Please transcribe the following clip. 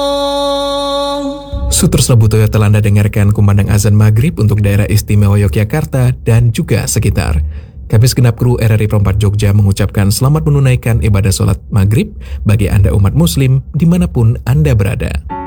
Sutres Lebutoyo telah Anda dengarkan kumandang azan maghrib untuk daerah istimewa Yogyakarta dan juga sekitar. Kami segenap kru RRI Pro 4 Jogja mengucapkan selamat menunaikan ibadah sholat maghrib bagi Anda umat muslim dimanapun Anda berada.